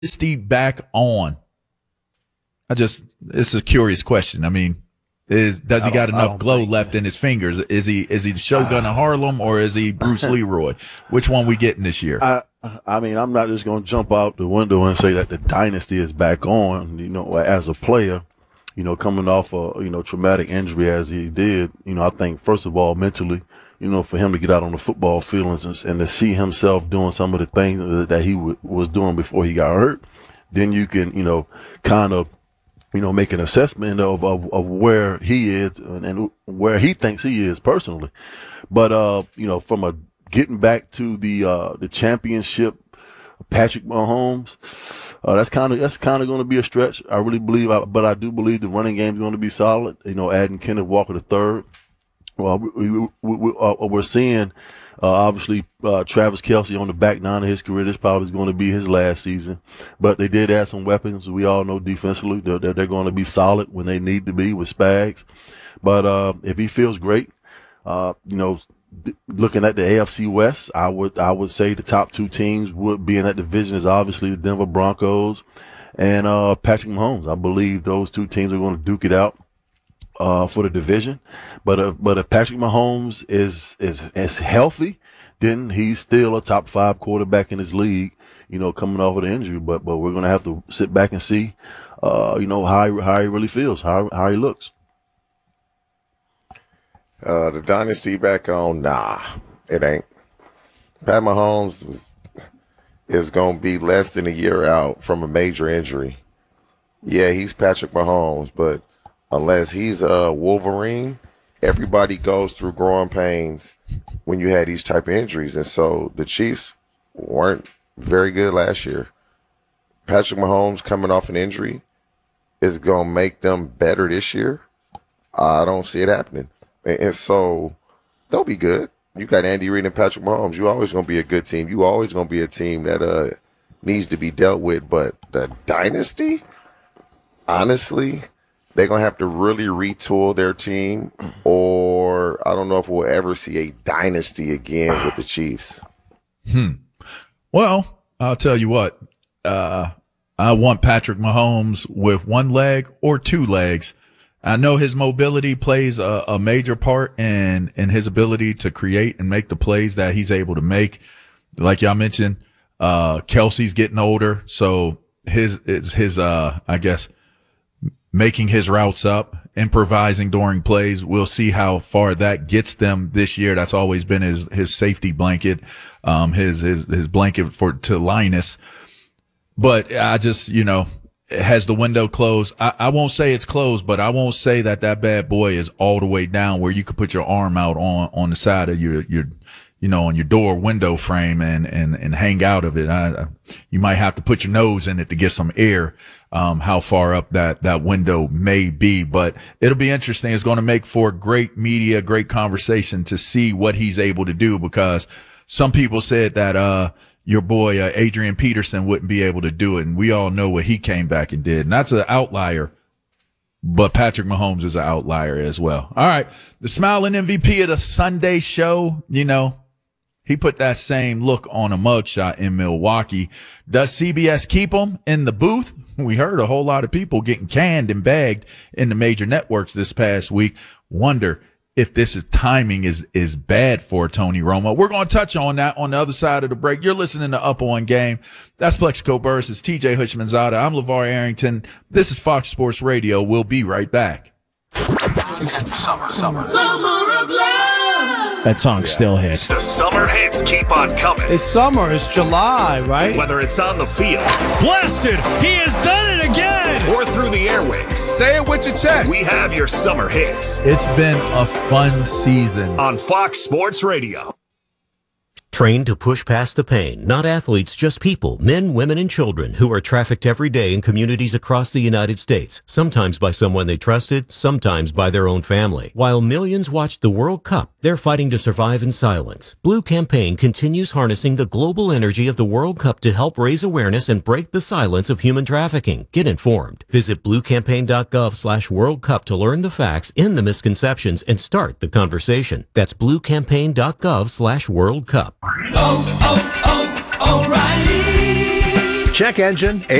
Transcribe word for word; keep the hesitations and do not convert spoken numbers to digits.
dynasty back on? I just, it's a curious question. I mean, is does he got enough glow think, left in his fingers? Is he is he Shogun of Harlem or is he Bruce Leroy? Which one we getting this year? I, I mean, I'm not just going to jump out the window and say that the dynasty is back on. You know, as a player, you know, coming off a you know traumatic injury as he did, you know, I think first of all mentally, you know, for him to get out on the football field and, and to see himself doing some of the things that he w- was doing before he got hurt, then you can you know kind of. you know, make an assessment of, of, of where he is and, and where he thinks he is personally. But, uh, you know, from a getting back to the, uh, the championship, Patrick Mahomes, uh, that's kind of, that's kind of going to be a stretch. I really believe, I, but I do believe the running game is going to be solid. You know, adding Kenneth Walker the third. Well, we, we, we, we, uh, we're seeing, Uh, obviously, uh, Travis Kelce on the back nine of his career. This probably is going to be his last season. But they did add some weapons. We all know defensively they're, they're, they're going to be solid when they need to be with Spags. But uh, if he feels great, uh, you know, looking at the A F C West, I would I would say the top two teams would be in that division is obviously the Denver Broncos and uh, Patrick Mahomes. I believe those two teams are going to duke it out. Uh, for the division, but if, but if Patrick Mahomes is, is, is healthy, then he's still a top five quarterback in his league, you know, coming off of the injury, but, but we're going to have to sit back and see, uh, you know, how he, how he really feels, how, how he looks. Uh, the dynasty back on, nah, it ain't. Pat Mahomes was, is going to be less than a year out from a major injury. Yeah, he's Patrick Mahomes, but unless he's a Wolverine, everybody goes through growing pains when you had these type of injuries. And so the Chiefs weren't very good last year. Patrick Mahomes coming off an injury is going to make them better this year. I don't see it happening. And, and so they'll be good. You got Andy Reid and Patrick Mahomes. You're always going to be a good team. You always going to be a team that uh, needs to be dealt with. But the dynasty, honestly, they're going to have to really retool their team, or I don't know if we'll ever see a dynasty again with the Chiefs. Hmm. Well, I'll tell you what. Uh, I want Patrick Mahomes with one leg or two legs. I know his mobility plays a, a major part in, in his ability to create and make the plays that he's able to make. Like y'all mentioned, uh, Kelce's getting older, so his, his, his uh, I guess, making his routes up, improvising during plays. We'll see how far that gets them this year. That's always been his, his safety blanket, um, his, his, his blanket for, to Linus. But I just, you know, has the window closed? I, I won't say it's closed, but I won't say that that bad boy is all the way down where you could put your arm out on, on the side of your, your, you know, on your door window frame and, and, and hang out of it. I, you might have to put your nose in it to get some air, um, how far up that, that window may be, but it'll be interesting. It's going to make for great media, great conversation to see what he's able to do, because some people said that, uh, your boy, uh, Adrian Peterson wouldn't be able to do it. And we all know what he came back and did. And that's an outlier. But Patrick Mahomes is an outlier as well. All right. The smiling M V P of the Sunday show, you know, he put that same look on a mugshot in Milwaukee. Does C B S keep him in the booth? We heard a whole lot of people getting canned and bagged in the major networks this past week. Wonder if this is timing is, is bad for Tony Romo. We're going to touch on that on the other side of the break. You're listening to Up On Game. That's Plexico Burris. It's T J Hushmanzada. I'm LeVar Arrington. This is Fox Sports Radio. We'll be right back. Summer, summer. Summer of love. That song still hits. The summer hits keep on coming. It's summer. It's July, right? Whether it's on the field. Blasted. He has done it again. Or through the airwaves. Say it with your chest. We have your summer hits. It's been a fun season. On Fox Sports Radio. Trained to push past the pain, not athletes, just people, men, women, and children who are trafficked every day in communities across the United States, sometimes by someone they trusted, sometimes by their own family. While millions watched the World Cup, they're fighting to survive in silence. Blue Campaign continues harnessing the global energy of the World Cup to help raise awareness and break the silence of human trafficking. Get informed. Visit bluecampaign.gov slash World Cup to learn the facts, end the misconceptions, and start the conversation. That's bluecampaign.gov slash World Cup. Oh, oh, oh, O'Reilly. Check engine,